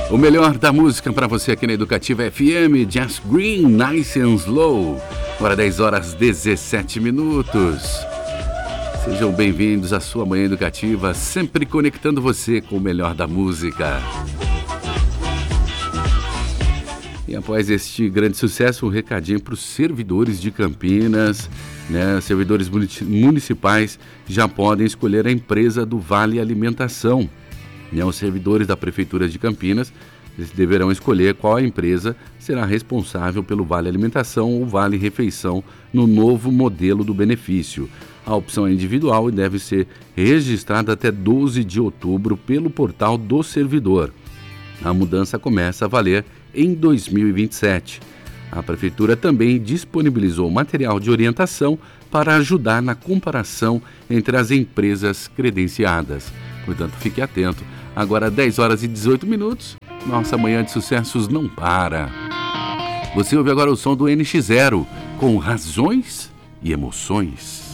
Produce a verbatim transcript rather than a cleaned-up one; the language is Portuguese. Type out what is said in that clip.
O melhor da música para você aqui na Educativa F M, Just Green, Nice and Slow. Agora dez horas dezessete minutos. Sejam bem-vindos à sua manhã educativa, sempre conectando você com o melhor da música. E após este grande sucesso, um recadinho para os servidores de Campinas, né? Servidores municipais já podem escolher a empresa do Vale Alimentação. E os servidores da Prefeitura de Campinas, eles deverão escolher qual empresa será responsável pelo Vale Alimentação ou Vale Refeição no novo modelo do benefício. A opção é individual e deve ser registrada até doze de outubro pelo portal do servidor. A mudança começa a valer em dois mil e vinte e sete. A Prefeitura também disponibilizou material de orientação para ajudar na comparação entre as empresas credenciadas. Portanto, fique atento. Agora dez horas e dezoito minutos, nossa manhã de sucessos não para. Você ouve agora o som do N X Zero, com Razões e Emoções.